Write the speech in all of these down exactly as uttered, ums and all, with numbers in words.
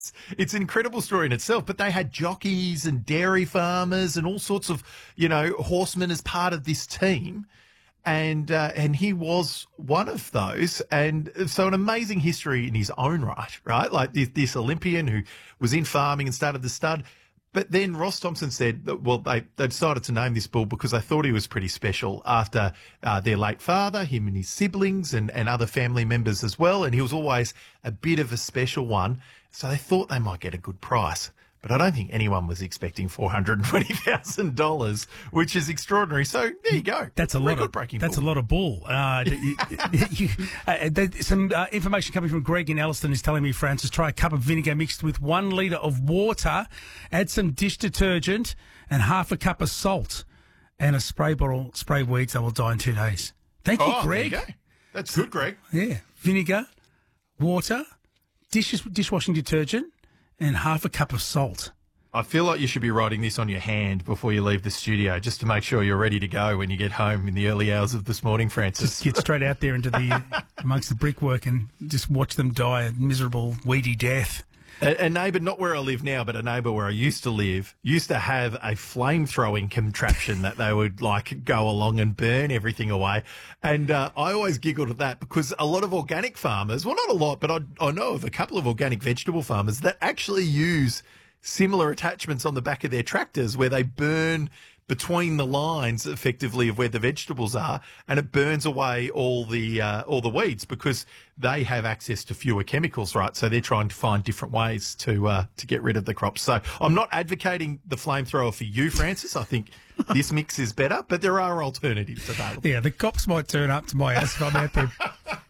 It's an incredible story in itself, but they had jockeys and dairy farmers and all sorts of, you know, horsemen as part of this team. And uh, and he was one of those. And so an amazing history in his own right, right? Like this, this Olympian who was in farming and started the stud. But then Ross Thompson said that, well, they, they decided to name this bull because they thought he was pretty special after uh, their late father, him and his siblings and, and other family members as well. And he was always a bit of a special one. So they thought they might get a good price. But I don't think anyone was expecting four hundred twenty thousand dollars, which is extraordinary. So there you go. That's a lot of that's bull. a lot of bull. Uh, you, you, uh, some uh, information coming from Greg in Elliston is telling me, Francis, try a cup of vinegar mixed with one litre of water, add some dish detergent and half a cup of salt, and a spray bottle. Spray weeds. They will die in two days. Thank you, oh, Greg. There you go. That's good, Greg. Yeah, vinegar, water, dish dishwashing detergent, and half a cup of salt. I feel like you should be writing this on your hand before you leave the studio, just to make sure you're ready to go when you get home in the early hours of this morning, Francis. Just get straight out there into the amongst the brickwork and just watch them die a miserable, weedy death. A, a neighbour, not where I live now, but a neighbour where I used to live, used to have a flame-throwing contraption that they would, like, go along and burn everything away. And uh, I always giggled at that because a lot of organic farmers, well, not a lot, but I, I know of a couple of organic vegetable farmers that actually use similar attachments on the back of their tractors where they burn between the lines, effectively, of where the vegetables are, and it burns away all the uh, all the weeds because they have access to fewer chemicals, right? So they're trying to find different ways to uh, to get rid of the crops. So I'm not advocating the flamethrower for you, Francis. I think this mix is better, but there are alternatives available. Yeah, the cops might turn up to my house if I'm out there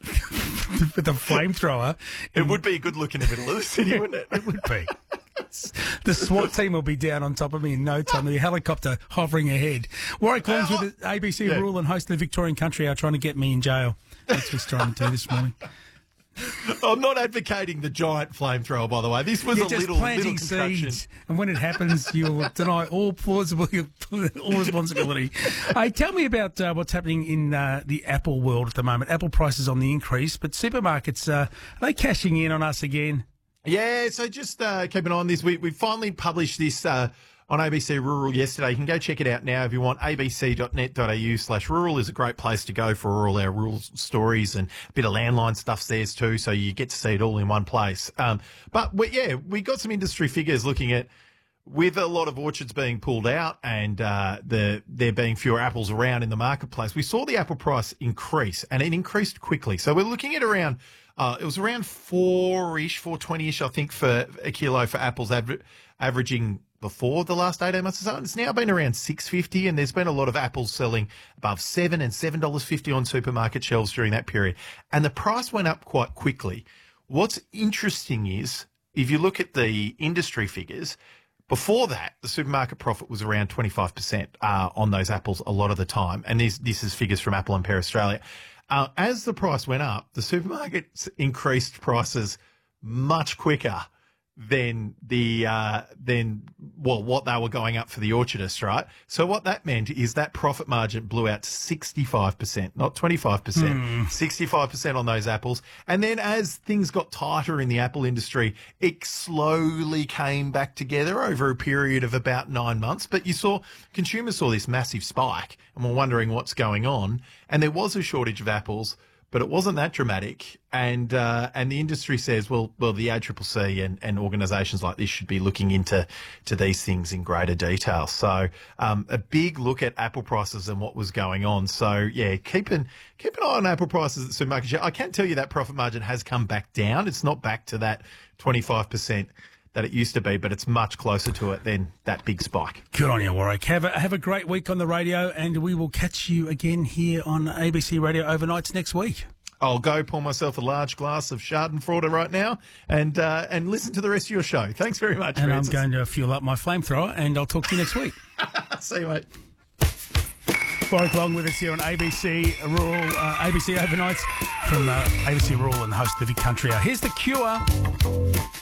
with a flamethrower. It would be a good look in the middle of the city, wouldn't it? It would be. The SWAT team will be down on top of me in no time. The helicopter hovering ahead. Warwick Long's with the A B C yeah. Rural and host of the Victorian Country Hour trying to get me in jail. That's what he's trying to do this morning. I'm not advocating the giant flamethrower, by the way. This was You're a just little, planting little contraption. Seeds, and when it happens, you'll deny all plausible, all responsibility. Hey, tell me about uh, what's happening in uh, the Apple world at the moment. Apple prices on the increase, but supermarkets, uh, are they cashing in on us again? Yeah, so just uh, keep an eye on this. We we finally published this uh, on A B C Rural yesterday. You can go check it out now if you want. a b c dot net dot a u slash rural is a great place to go for all our rural stories, and a bit of landline stuff's there too, so you get to see it all in one place. Um, but, we, yeah, we got some industry figures looking at, with a lot of orchards being pulled out and uh, the there being fewer apples around in the marketplace, we saw the apple price increase, and it increased quickly. So we're looking at around... Uh, it was around four-ish, four twenty-ish, I think, for a kilo for apples, aver- averaging before the last eighteen months or so. And it's now been around six fifty, and there's been a lot of apples selling above seven and seven dollars fifty on supermarket shelves during that period. And the price went up quite quickly. What's interesting is, if you look at the industry figures, before that, the supermarket profit was around twenty-five percent uh, on those apples a lot of the time. And this, this is figures from Apple and Pear Australia. Uh, as the price went up, the supermarkets increased prices much quicker than the uh, than well what they were going up for the orchardists, right? So what that meant is that profit margin blew out to sixty-five percent, not twenty-five percent, mm. sixty-five percent on those apples. And then as things got tighter in the apple industry, it slowly came back together over a period of about nine months. But you saw consumers saw this massive spike and were wondering what's going on. And there was a shortage of apples, but it wasn't that dramatic. And uh, and the industry says, well, well, the A C C C and, and organisations like this should be looking into to these things in greater detail. So um, a big look at apple prices and what was going on. So, yeah, keep an, keep an eye on apple prices at the supermarket. I can tell you that profit margin has come back down. It's not back to that twenty-five percent that it used to be, but it's much closer to it than that big spike. Good on you, Warwick. Have a, have a great week on the radio, and we will catch you again here on A B C Radio Overnights next week. I'll go pour myself a large glass of Schadenfreude right now and uh, and listen to the rest of your show. Thanks very much, And Francis. I'm going to fuel up my flamethrower, and I'll talk to you next week. See you, mate. Warwick Long with us here on A B C Rural, uh, A B C Overnights from uh, A B C Rural and the host of the Big Country Hour. Here's The Cure.